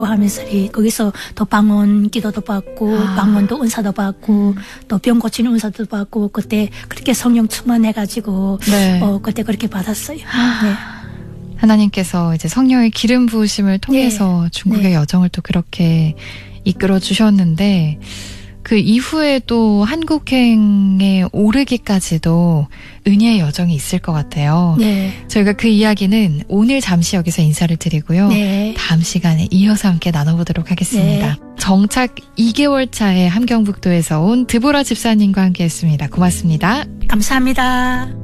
하면서 거기서 또 방언 기도도 받고 방언도 은사도 받고 또 병 고치는 은사도 받고 그때 그렇게 성령 충만해가지고 네. 그때 그렇게 받았어요. 네. 하나님께서 이제 성령의 기름 부으심을 통해서 중국의 여정을 또 그렇게 이끌어 주셨는데 그 이후에 또 한국행에 오르기까지도 은혜의 여정이 있을 것 같아요. 네. 저희가 그 이야기는 오늘 잠시 여기서 인사를 드리고요. 네. 다음 시간에 이어서 함께 나눠보도록 하겠습니다. 네. 정착 2개월 차에 함경북도에서 온 드보라 집사님과 함께했습니다. 고맙습니다. 감사합니다.